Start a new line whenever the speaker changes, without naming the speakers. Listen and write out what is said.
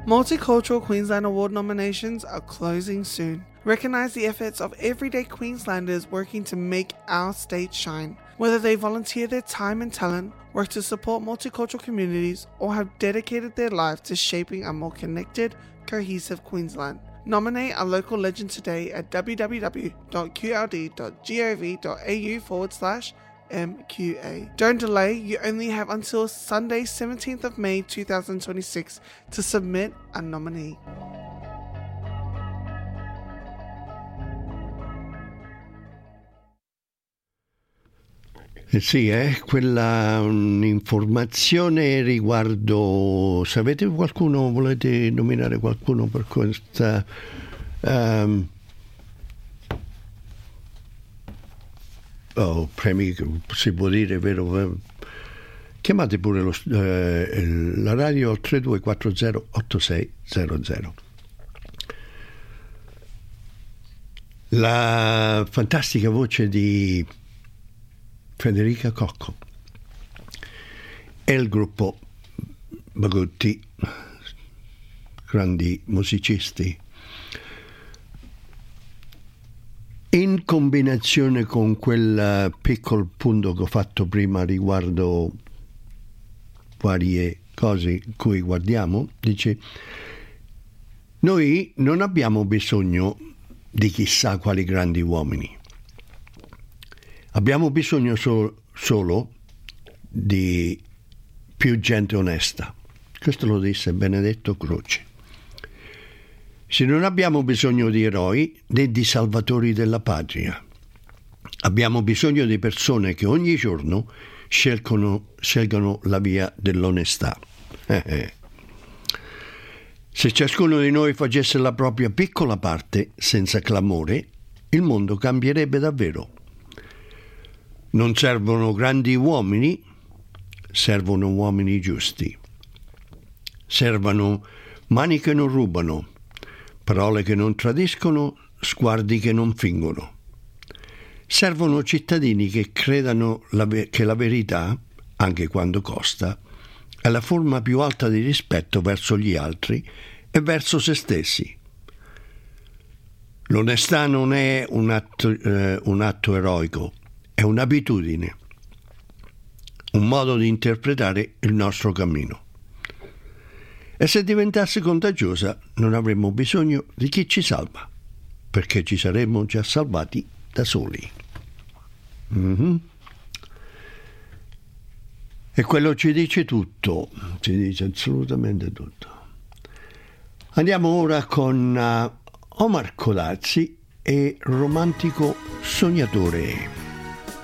Multicultural Queensland Award nominations are closing soon. Recognise the efforts of everyday Queenslanders working to make our state shine. Whether they volunteer their time and talent, work to support multicultural communities, or have dedicated their life to shaping a more connected, cohesive Queensland. Nominate a local legend today at www.qld.gov.au/MQA. Don't delay, you only have until Sunday 17th of May 2026 to submit a nominee.
Sì, quella un'informazione riguardo, se avete qualcuno, volete nominare qualcuno per questa premi, si può dire, vero? Chiamate pure la radio 3240-8600. La fantastica voce di Federica Cocco e il gruppo Bagutti, grandi musicisti, in combinazione con quel piccolo punto che ho fatto prima riguardo varie cose cui guardiamo, dice: noi non abbiamo bisogno di chissà quali grandi uomini. Abbiamo bisogno solo di più gente onesta. Questo lo disse Benedetto Croce. Se non abbiamo bisogno di eroi né di salvatori della patria. Abbiamo bisogno di persone che ogni giorno scelgono la via dell'onestà. Se ciascuno di noi facesse la propria piccola parte senza clamore, il mondo cambierebbe davvero. Non servono grandi uomini, servono uomini giusti. Servono mani che non rubano, parole che non tradiscono, sguardi che non fingono. Servono cittadini che credano che la verità, anche quando costa, è la forma più alta di rispetto verso gli altri e verso se stessi. L'onestà non è un atto eroico, è un'abitudine, un modo di interpretare il nostro cammino. E se diventasse contagiosa non avremmo bisogno di chi ci salva, perché ci saremmo già salvati da soli. E quello ci dice tutto, ci dice assolutamente tutto. Andiamo ora con Omar Codazzi e Romantico Sognatore.